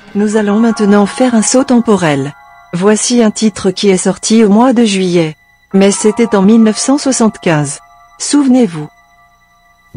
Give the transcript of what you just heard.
Nous allons maintenant faire un saut temporel. Voici un titre qui est sorti au mois de juillet. Mais c'était en 1975. Souvenez-vous.